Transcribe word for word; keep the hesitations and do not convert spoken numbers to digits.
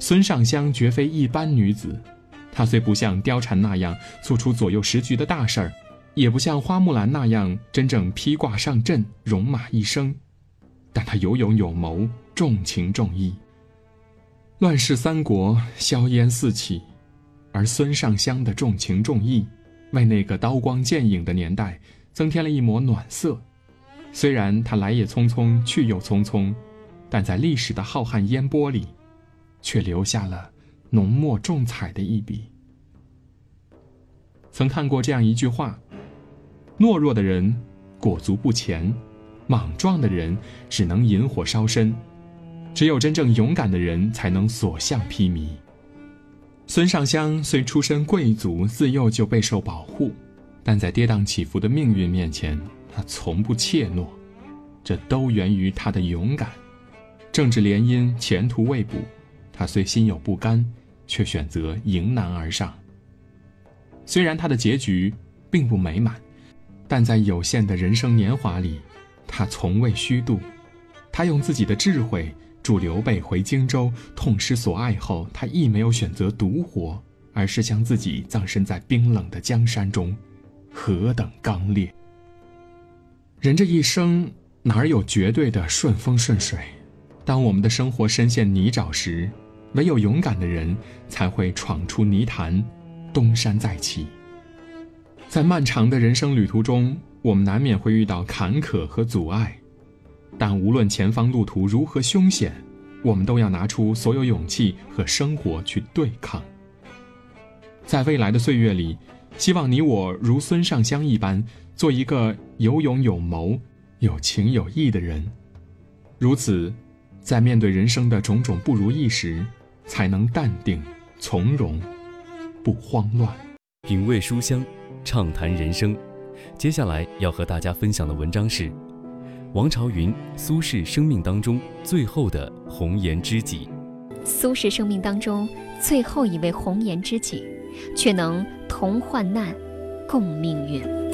孙尚香绝非一般女子，她虽不像貂蝉那样做出左右时局的大事儿，也不像花木兰那样真正披挂上阵，戎马一生，但她有勇有谋，重情重义。乱世三国，硝烟四起，而孙尚香的重情重义为那个刀光剑影的年代增添了一抹暖色。虽然他来也匆匆去又匆匆，但在历史的浩瀚烟波里却留下了浓墨重彩的一笔。曾看过这样一句话：懦弱的人裹足不前，莽撞的人只能引火烧身，只有真正勇敢的人才能所向披靡。孙尚香虽出身贵族，自幼就备受保护，但在跌宕起伏的命运面前，他从不怯懦，这都源于他的勇敢。政治联姻，前途未卜，他虽心有不甘，却选择迎难而上。虽然他的结局并不美满，但在有限的人生年华里，他从未虚度。他用自己的智慧助刘备回荆州，痛失所爱后，他亦没有选择独活，而是将自己葬身在冰冷的江山中，何等刚烈！人这一生哪有绝对的顺风顺水？当我们的生活深陷泥沼时，唯有勇敢的人才会闯出泥潭，东山再起。在漫长的人生旅途中，我们难免会遇到坎坷和阻碍，但无论前方路途如何凶险，我们都要拿出所有勇气和生活去对抗。在未来的岁月里，希望你我如孙尚香一般，做一个有勇有谋、有情有义的人。如此，在面对人生的种种不如意时，才能淡定从容，不慌乱。 品味书香，畅谈人生。接下来要和大家分享的文章是王朝云苏轼生命当中最后的红颜知己。 苏轼生命当中最后一位红颜知己，却能同患难，共命运。